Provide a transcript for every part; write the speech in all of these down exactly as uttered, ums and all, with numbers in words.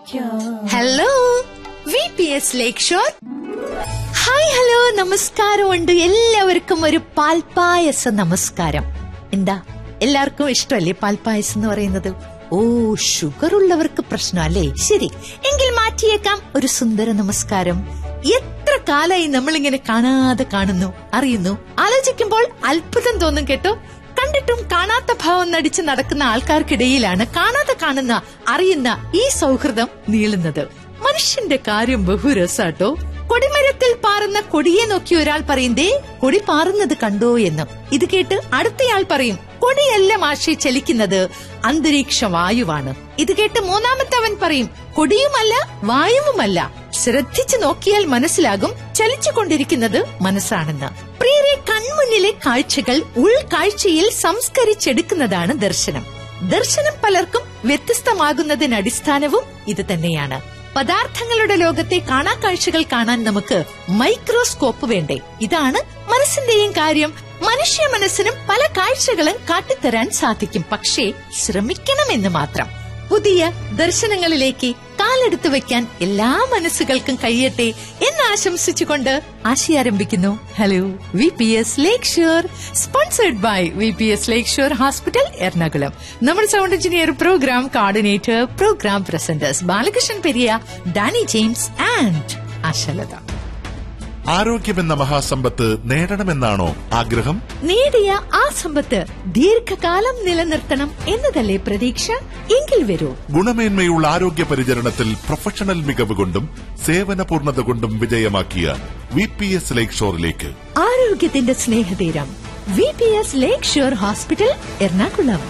Hello V P S ലേക്ക് shore. Hi hello നമസ്കാരമുണ്ട് എല്ലാവർക്കും. ഒരു പാൽപ്പായസ നമസ്കാരം. എന്താ എല്ലാവർക്കും ഇഷ്ടമല്ലേ പാൽപ്പായസം എന്ന് പറയുന്നത്? ഓ, ഷുഗർ ഉള്ളവർക്ക് പ്രശ്നം അല്ലേ? ശരി, എങ്കിൽ മാറ്റിയേക്കാം. ഒരു സുന്ദര നമസ്കാരം. എത്ര കാലായി നമ്മളിങ്ങനെ കാണാതെ കാണുന്നു, അറിയുന്നു. ആലോചിക്കുമ്പോൾ അത്ഭുതം തോന്നും കേട്ടോ. കണ്ടിട്ടും കാണാത്ത ഭാവം നടിച്ച് നടക്കുന്ന ആൾക്കാർക്കിടയിലാണ് കാണാതെ കാണുന്ന അറിയുന്ന ഈ സൗഹൃദം നീളുന്നത്. മനുഷ്യന്റെ കാര്യം ബഹുരസാട്ടോ. കൊടിമരത്തിൽ പാറുന്ന കൊടിയെ നോക്കി ഒരാൾ പറയും, ദേ കൊടി പാറുന്നത് കണ്ടോ എന്ന്. ഇത് കേട്ട് അടുത്തയാൾ പറയും, കൊടിയല്ല മാഷെ ചലിക്കുന്നത്, അന്തരീക്ഷ വായുവാണ്. ഇത് കേട്ട് മൂന്നാമത്തവൻ പറയും, കൊടിയുമല്ല വായുവുമല്ല, ശ്രദ്ധിച്ചു നോക്കിയാൽ മനസ്സിലാകും ചലിച്ചുകൊണ്ടിരിക്കുന്നത് മനസ്സാണെന്ന്. പ്രിയരെ, കൺമുന്നിലെ കാഴ്ചകൾ ഉൾക്കാഴ്ചയിൽ സംസ്കരിച്ചെടുക്കുന്നതാണ് ദർശനം. ദർശനം പലർക്കും വ്യത്യസ്തമാകുന്നതിന് അടിസ്ഥാനവും ഇത് തന്നെയാണ്. പദാർത്ഥങ്ങളുടെ ലോകത്തെ കാണാ കാഴ്ചകൾ കാണാൻ നമുക്ക് മൈക്രോസ്കോപ്പ് വേണ്ടേ? ഇതാണ് മനസ്സിന്റെയും കാര്യം. മനുഷ്യ മനസ്സിനും പല കാഴ്ചകളും കാട്ടിത്തരാൻ സാധിക്കും, പക്ഷേ ശ്രമിക്കണമെന്ന് മാത്രം. പുതിയ ദർശനങ്ങളിലേക്ക് കാലെടുത്തു വെക്കാൻ എല്ലാ മനസ്സുകൾക്കും കഴിയട്ടെ എന്ന് ആശംസിച്ചുകൊണ്ട് ആശയം ആരംഭിക്കുന്നു. Hello V P S lake shore, sponsored by V P S lake shore hospital, Ernakulam. നമ്മുടെ sound engineer, programme coordinator, programme presenters Balakrishnan Periya, Dani James and Ashalatha. ആരോഗ്യമെന്ന മഹാസമ്പത്ത് നേടണമെന്നാണോ ആഗ്രഹം? നേടിയ ആ സമ്പത്ത് ദീർഘകാലം നിലനിർത്തണം എന്നതല്ലേ പ്രതീക്ഷ? എങ്കിൽ വരൂ, ഗുണമേന്മയുള്ള ആരോഗ്യ പരിചരണത്തിൽ പ്രൊഫഷണൽ മികവ് കൊണ്ടും സേവന പൂർണ്ണത കൊണ്ടും വിജയമാക്കിയ വി പി എസ് ലേക്ക് ഷോറിലേക്ക്. ആരോഗ്യത്തിന്റെ സ്നേഹതീരം, വി പി എസ് ലേക്ക് ഷോർ ഹോസ്പിറ്റൽ, എറണാകുളം.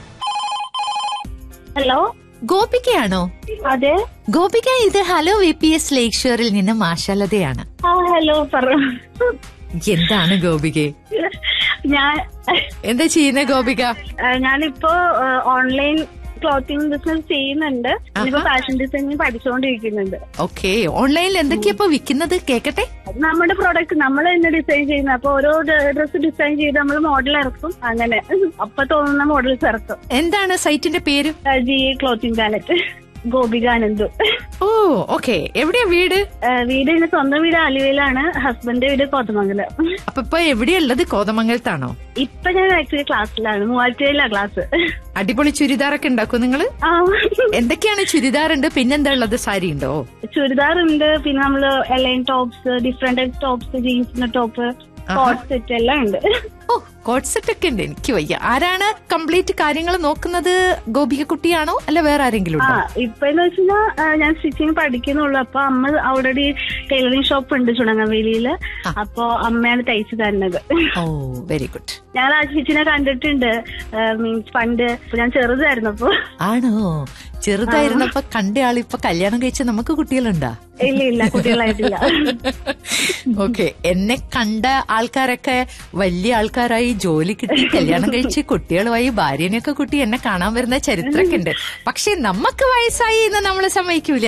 ഹലോ, ഗോപികയാണോ? അതെ, ഗോപിക, ഇത് ഹലോ വി പി എസ് ലേക്ക് ഷോറിൽ നിന്ന് ആശാലതയാണ്. ആ ഹലോ പറ. എന്താണ് ഗോപികെ? ഞാൻ എന്താ ചെയ്യുന്ന ഗോപിക? ഞാനിപ്പോ ഓൺലൈൻ ക്ലോത്തിങ് ബിസിനസ് ചെയ്യുന്നുണ്ട്. ഇനിയിപ്പോ ഫാഷൻ ഡിസൈനിങ് പഠിച്ചുകൊണ്ടിരിക്കുന്നുണ്ട്. ഓക്കെ, ഓൺലൈനിൽ എന്തൊക്കെയാ ഇപ്പൊ വിൽക്കുന്നത്? കേക്കട്ടെ. നമ്മുടെ പ്രോഡക്റ്റ് നമ്മൾ തന്നെ ഡിസൈൻ ചെയ്യുന്നത്. അപ്പൊ ഓരോ ഡ്രസ് ഡിസൈൻ ചെയ്ത് നമ്മൾ മോഡൽ ഇറക്കും. അങ്ങനെ അപ്പൊ തോന്നുന്ന മോഡൽസ് ഇറക്കും. എന്താണ് സൈറ്റിന്റെ പേര്? G A clothing palette, ഗോപികാനന്ദു. Oh, okay. എവിടെയാ വീട്? വീട് എന്റെ സ്വന്തം വീട് ആലുവയിലാണ്. ഹസ്ബൻഡിന്റെ വീട് കോതമംഗലം. അപ്പൊ ഇപ്പൊ എവിടെയുള്ളത്? കോതമംഗലത്താണോ? ഇപ്പൊ ഞാൻ ആക്ച്വലി ക്ലാസ്സിലാണ്, മൂവാറ്റുപുഴയിലാ ക്ലാസ്. അടിപൊളി ചുരിദാറൊക്കെ ഉണ്ടാക്കും നിങ്ങള്? എന്തൊക്കെയാണ് ചുരിദാറുണ്ട്? പിന്നെന്താ ഉള്ളത്? സാരി ഉണ്ടോ? ചുരിദാർ ഉണ്ട്, പിന്നെ നമ്മള് A-line tops, different tops, ജീൻസിന്റെ top, coat set എല്ലാം ഉണ്ട്. ഓ, കോട്ട് സെറ്റ് ഒക്കെ ഉണ്ട്. എനിക്ക് വയ്യ. ആരാണ് കംപ്ലീറ്റ് കാര്യങ്ങൾ നോക്കുന്നത്? ഗോപിക കുട്ടിയാണോ അല്ല വേറെ ആരെങ്കിലും? ആ, ഇപ്പൊ എന്ന് വെച്ചാൽ ഞാൻ സ്റ്റിച്ചിങ് പഠിക്കുന്നുള്ളൂ. അപ്പൊ അമ്മ ഓൾറെഡി ടൈലറിംഗ് ഷോപ്പ് ഉണ്ട് ചുണങ്ങവേലിയില്. അപ്പൊ അമ്മയാണ് തയ്ച്ചു തരുന്നത്. ഓ, വെരി ഗുഡ്. ഞങ്ങൾ ആ ചേച്ചിനെ കണ്ടിട്ടുണ്ട്, മീൻസ് പണ്ട് ഞാൻ ചെറുതായിരുന്നപ്പോ. ആണോ? ചെറുതായിരുന്നപ്പോ കണ്ട ആളിപ്പൊ കല്യാണം കഴിച്ച നമുക്ക് കുട്ടികളുണ്ടാ? ഇല്ല ഇല്ല, കുട്ടികളായിട്ടില്ല. ഓക്കെ, എന്നെ കണ്ട ആൾക്കാരൊക്കെ വലിയ ആൾക്കാരായി, ജോലി കിട്ടി, കല്യാണം കഴിച്ച് കുട്ടികളുമായി ഭാര്യനെയൊക്കെ കുട്ടി എന്നെ കാണാൻ വരുന്ന ചരിത്രമൊക്കെ ഉണ്ട്. പക്ഷെ നമുക്ക് വയസ്സായി എന്ന് നമ്മള് സമ്മതിക്കൂല.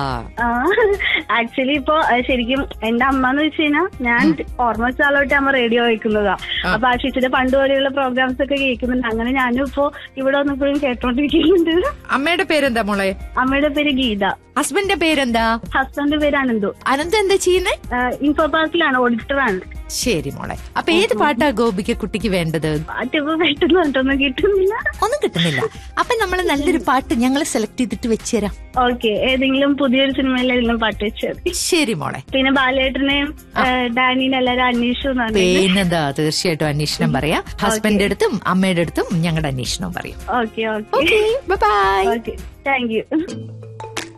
ആക്ച്വലി ഇപ്പൊ ശരിക്കും എന്റെ അമ്മ എന്ന് വെച്ച് കഴിഞ്ഞാൽ ഞാൻ ഓർമ്മ വെച്ചാലോട്ട് അമ്മ റേഡിയോ വയ്ക്കുന്നതാ. അപ്പൊ ആ ചേച്ചിയുടെ പണ്ട് പോലെയുള്ള പ്രോഗ്രാംസ് ഒക്കെ കേൾക്കുന്നുണ്ട്. അങ്ങനെ ഞാനും ഇപ്പൊ ഇവിടെ വന്നപ്പോഴും കേട്ടോണ്ടിരിക്കുന്നുണ്ട്. അമ്മയുടെ പേരെന്താ മോളെ? അമ്മയുടെ പേര് ഗീത. ഹസ്ബൻഡിന്റെ പേരെന്താ? ഹസ്ബൻഡിന്റെ പേര് അനന്തു. അനന്ത് എന്താ ചെയ്യുന്നേ? ഇൻഫോ പാർക്കിലാണ്, ഓഡിറ്ററാണ്. ശരി മോളെ, അപ്പൊ ഏത് പാട്ടാ ഗോപിക കുട്ടിക്ക് വേണ്ടത്? പാട്ടിപ്പോ പെട്ടെന്ന് പറഞ്ഞൊന്നും കിട്ടുന്നില്ല. ഒന്നും കിട്ടുന്നില്ല. അപ്പൊ നമ്മള് നല്ലൊരു പാട്ട് ഞങ്ങൾ സെലക്ട് ചെയ്തിട്ട് വെച്ചുതരാം. ഓക്കെ, ഏതെങ്കിലും പുതിയൊരു സിനിമയിലെല്ലാം പാട്ട് വെച്ചത്. ശരി മോളെ. പിന്നെ ബാലേട്ടനെയും ഡാനിയും എല്ലാരും അന്വേഷിച്ചു. പിന്നെന്താ, തീർച്ചയായിട്ടും അന്വേഷണം പറയാം. ഹസ്ബൻഡിന്റെ അടുത്തും അമ്മയുടെ അടുത്തും ഞങ്ങളുടെ അന്വേഷണം പറയും. Okay okay, bye bye. Okay, thank you.